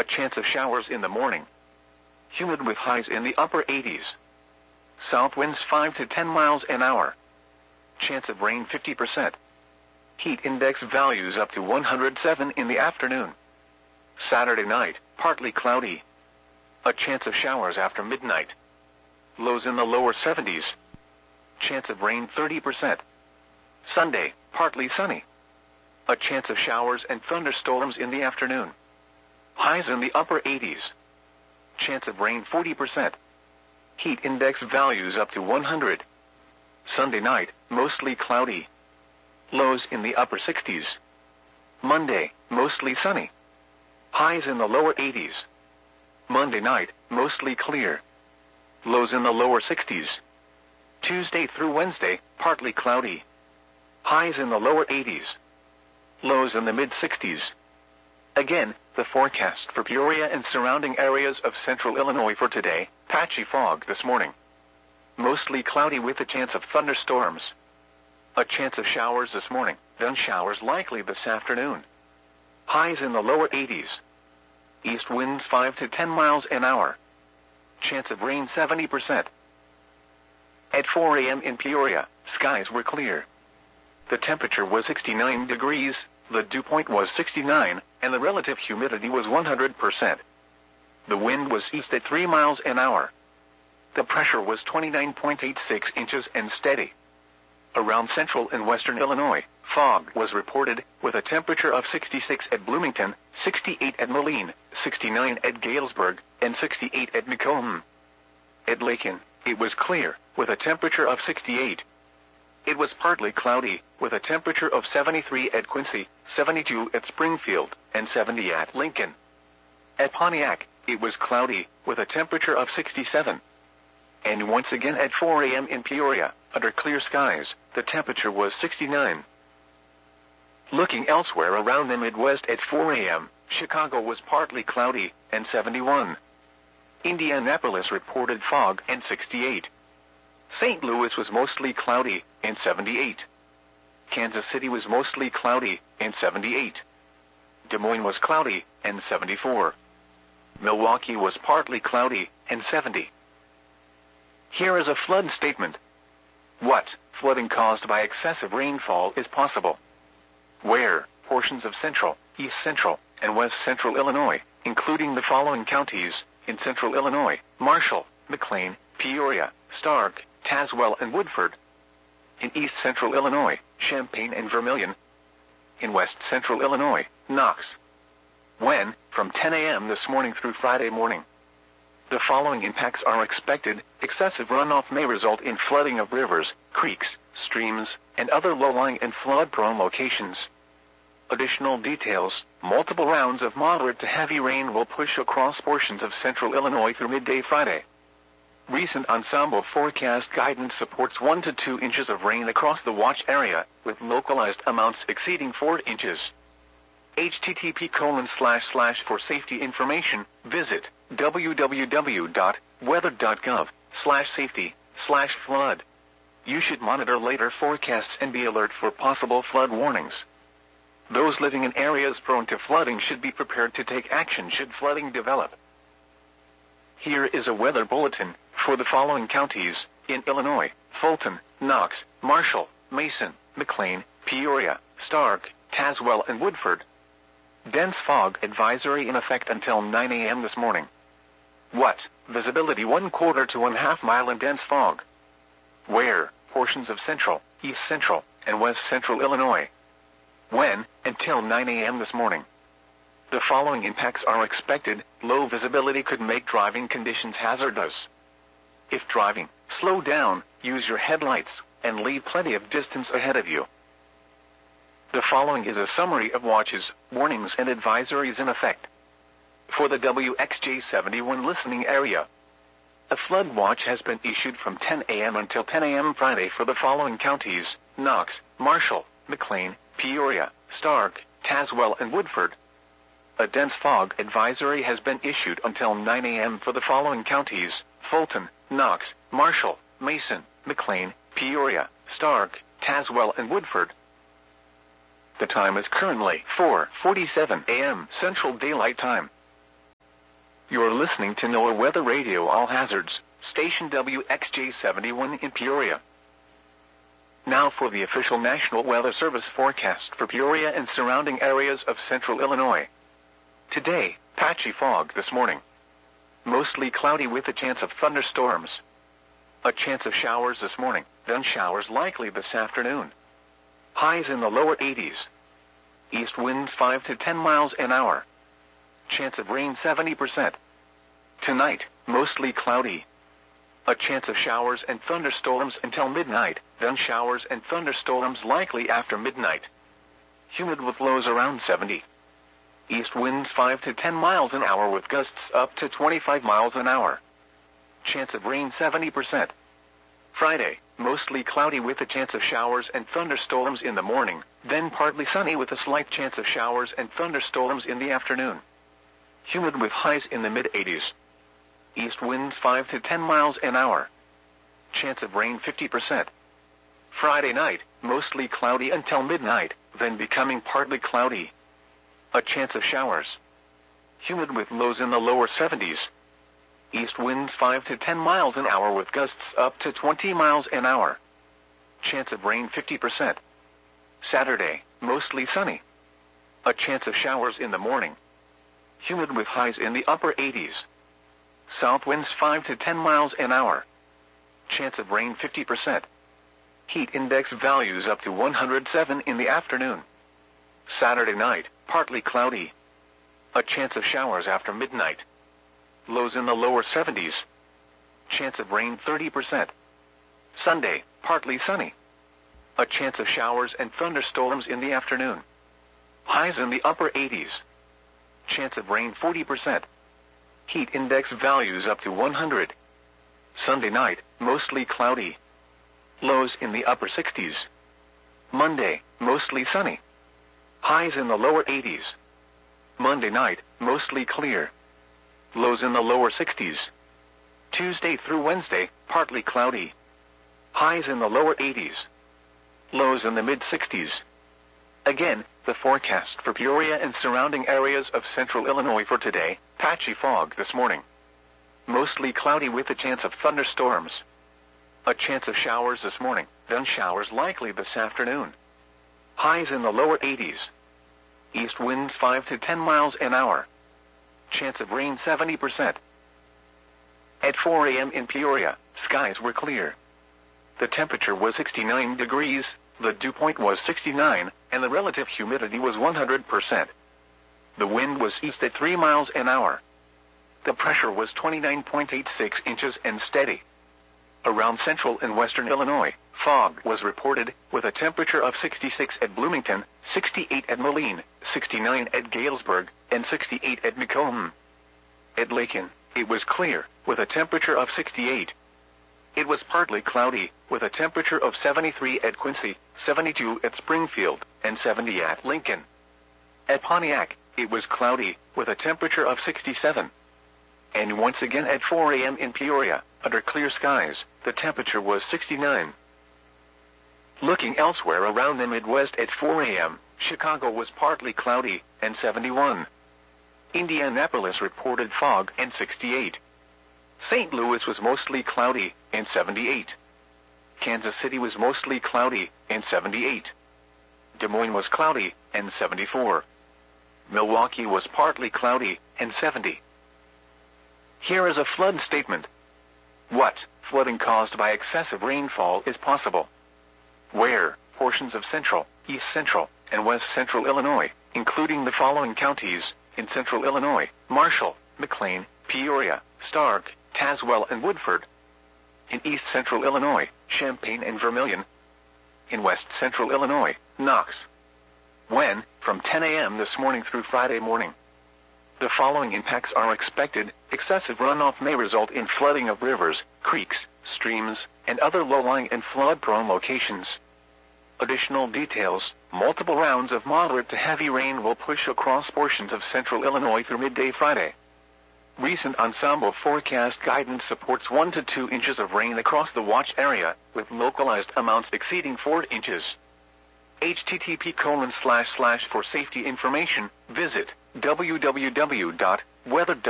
chance of showers in the morning. Humid with highs in the upper 80s. South winds 5 to 10 miles an hour. Chance of rain 50%. Heat index values up to 107 in the afternoon. Saturday night, partly cloudy. A chance of showers after midnight. Lows in the lower 70s. Chance of rain 30%. Sunday, partly sunny. A chance of showers and thunderstorms in the afternoon. Highs in the upper 80s. Chance of rain 40%. Heat index values up to 100. Sunday night, mostly cloudy. Lows in the upper 60s. Monday, mostly sunny. Highs in the lower 80s. Monday night, mostly clear. Lows in the lower 60s. Tuesday through Wednesday, partly cloudy. Highs in the lower 80s. Lows in the mid-60s. Again, the forecast for Peoria and surrounding areas of central Illinois for today: patchy fog this morning. Mostly cloudy with a chance of thunderstorms. A chance of showers this morning, then showers likely this afternoon. Highs in the lower 80s. East winds 5 to 10 miles an hour. Chance of rain 70%. At 4 a.m. in Peoria, skies were clear. The temperature was 69 degrees, the dew point was 69, and the relative humidity was 100%. The wind was east at 3 miles an hour. The pressure was 29.86 inches and steady. Around central and western Illinois, fog was reported, with a temperature of 66 at Bloomington, 68 at Moline, 69 at Galesburg, and 68 at Macomb. At Lakin, it was clear, with a temperature of 68. It was partly cloudy, with a temperature of 73 at Quincy, 72 at Springfield, and 70 at Lincoln. At Pontiac, it was cloudy, with a temperature of 67. And once again at 4 a.m. in Peoria, under clear skies, the temperature was 69. Looking elsewhere around the Midwest at 4 a.m., Chicago was partly cloudy, and 71. Indianapolis reported fog, and 68. St. Louis was mostly cloudy, and 78. Kansas City was mostly cloudy, and 78. Des Moines was cloudy, and 74. Milwaukee was partly cloudy, and 70. Here is a flood statement. What flooding caused by excessive rainfall is possible? Where portions of central, east central, and west central Illinois, including the following counties: in central Illinois, Marshall, McLean, Peoria, Stark, Tazewell, and Woodford. In east central Illinois, Champaign and Vermilion. In west central Illinois, Knox. When? From 10 a.m. this morning through Friday morning. The following impacts are expected. Excessive runoff may result in flooding of rivers, creeks, streams, and other low-lying and flood-prone locations. Additional details: multiple rounds of moderate to heavy rain will push across portions of central Illinois through midday Friday. Recent ensemble forecast guidance supports 1 to 2 inches of rain across the watch area, with localized amounts exceeding 4 inches. http:// for safety information, visit www.weather.gov/safety/flood. You should monitor later forecasts and be alert for possible flood warnings. Those living in areas prone to flooding should be prepared to take action should flooding develop. Here is a weather bulletin for the following counties in Illinois: Fulton, Knox, Marshall, Mason, McLean, Peoria, Stark, Tazewell, and Woodford. Dense fog advisory in effect until 9 a.m. this morning. What? Visibility 1/4 to 1/2 mile in dense fog. Where? Portions of central, east central, and west central Illinois. When? Until 9 a.m. this morning. The following impacts are expected. Low visibility could make driving conditions hazardous. If driving, slow down, use your headlights, and leave plenty of distance ahead of you. The following is a summary of watches, warnings, and advisories in effect. For the WXJ71 listening area, a flood watch has been issued from 10 a.m. until 10 a.m. Friday for the following counties: Knox, Marshall, McLean, Peoria, Stark, Tazewell, and Woodford. A dense fog advisory has been issued until 9 a.m. for the following counties: Fulton, Knox, Marshall, Mason, McLean, Peoria, Stark, Tazewell, and Woodford. The time is currently 4:47 a.m. Central Daylight Time. You're listening to NOAA Weather Radio All Hazards, station WXJ71 in Peoria. Now for the official National Weather Service forecast for Peoria and surrounding areas of central Illinois. Today, patchy fog this morning. Mostly cloudy with a chance of thunderstorms. A chance of showers this morning, then showers likely this afternoon. Highs in the lower 80s. East winds 5 to 10 miles an hour. Chance of rain 70%. Tonight, mostly cloudy. A chance of showers and thunderstorms until midnight, then showers and thunderstorms likely after midnight. Humid with lows around 70. East winds 5 to 10 miles an hour with gusts up to 25 miles an hour. Chance of rain 70%. Friday, mostly cloudy with a chance of showers and thunderstorms in the morning, then partly sunny with a slight chance of showers and thunderstorms in the afternoon. Humid with highs in the mid-80s. East winds 5 to 10 miles an hour. Chance of rain 50%. Friday night, mostly cloudy until midnight, then becoming partly cloudy. A chance of showers. Humid with lows in the lower 70s. East winds 5 to 10 miles an hour with gusts up to 20 miles an hour. Chance of rain 50%. Saturday, mostly sunny. A chance of showers in the morning. Humid with highs in the upper 80s. South winds 5 to 10 miles an hour. Chance of rain 50%. Heat index values up to 107 in the afternoon. Saturday night, partly cloudy. A chance of showers after midnight. Lows in the lower 70s. Chance of rain 30%. Sunday, partly sunny. A chance of showers and thunderstorms in the afternoon. Highs in the upper 80s. Chance of rain 40%. Heat index values up to 100. Sunday night, mostly cloudy. Lows in the upper 60s. Monday, mostly sunny. Highs in the lower 80s. Monday night, mostly clear. Lows in the lower 60s. Tuesday through Wednesday, partly cloudy. Highs in the lower 80s. Lows in the mid-60s. Again, the forecast for Peoria and surrounding areas of central Illinois for today, patchy fog this morning. Mostly cloudy with a chance of thunderstorms. A chance of showers this morning, then showers likely this afternoon. Highs in the lower 80s. East winds 5 to 10 miles an hour. Chance of rain 70%. At 4 a.m. in Peoria, skies were clear. The temperature was 69 degrees, the dew point was 69, and the relative humidity was 100%. The wind was east at 3 miles an hour. The pressure was 29.86 inches and steady. Around central and western Illinois, fog was reported, with a temperature of 66 at Bloomington, 68 at Moline, 69 at Galesburg, and 68 at Macomb. At Lakin, it was clear, with a temperature of 68. It was partly cloudy, with a temperature of 73 at Quincy, 72 at Springfield, and 70 at Lincoln. At Pontiac, it was cloudy, with a temperature of 67. And once again at 4 a.m. in Peoria, under clear skies, the temperature was 69. Looking elsewhere around the Midwest at 4 a.m., Chicago was partly cloudy, and 71. Indianapolis reported fog, and 68. St. Louis was mostly cloudy, and 78. Kansas City was mostly cloudy, and 78. Des Moines was cloudy, and 74. Milwaukee was partly cloudy, and 70. Here is a flood statement. What flooding caused by excessive rainfall is possible? Where portions of central, east central, and west central Illinois, including the following counties, in central Illinois: Marshall, McLean, Peoria, Stark, Tazewell, and Woodford. In east central Illinois, Champaign and Vermilion. In west central Illinois, Knox. When? From 10 a.m. this morning through Friday morning. The following impacts are expected. Excessive runoff may result in flooding of rivers, creeks, streams, and other low-lying and flood-prone locations. Additional details: multiple rounds of moderate to heavy rain will push across portions of central Illinois through midday Friday. Recent ensemble forecast guidance supports 1 to 2 inches of rain across the watch area, with localized amounts exceeding 4 inches. http:// for safety information, visit www.weather.com.